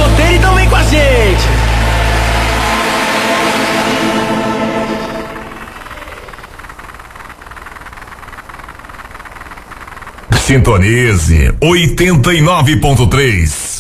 solteiro, então vem com a gente. Sintonize 89.3.